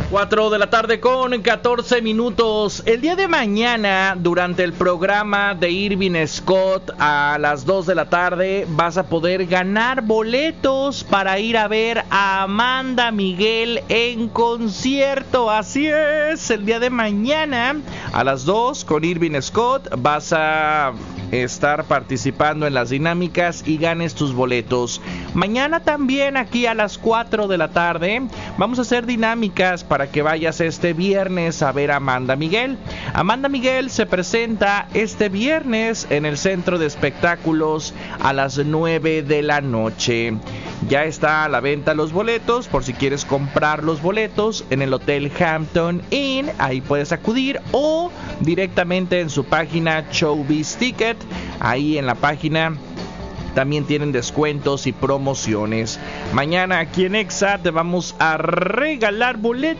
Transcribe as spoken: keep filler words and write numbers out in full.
cuatro de la tarde con catorce minutos. El día de mañana, durante el programa de Irving Scott a las dos de la tarde, vas a poder ganar boletos para ir a ver a Amanda Miguel en concierto. Así es, el día de mañana a las dos con Irving Scott vas a estar participando en las dinámicas y ganes tus boletos. Mañana también aquí a las cuatro de la tarde vamos a hacer dinámicas para que vayas este viernes a ver a Amanda Miguel. Amanda Miguel se presenta este viernes en el Centro de Espectáculos a las nueve de la noche. Ya está a la venta los boletos, por si quieres comprar los boletos en el Hotel Hampton Inn, ahí puedes acudir, o directamente en su página Showbiz Ticket. Ahí en la página también tienen descuentos y promociones. Mañana aquí en Exa te vamos a regalar boletos